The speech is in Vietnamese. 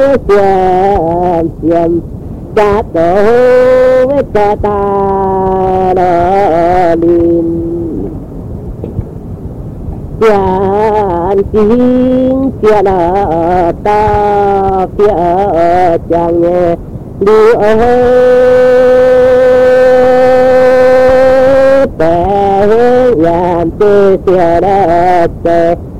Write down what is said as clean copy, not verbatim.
xiêm xiêm cha tổ với cha ta đó linh tiền chính tiền ở ta phía chẳng nghe đi ở bé làm tê xia đất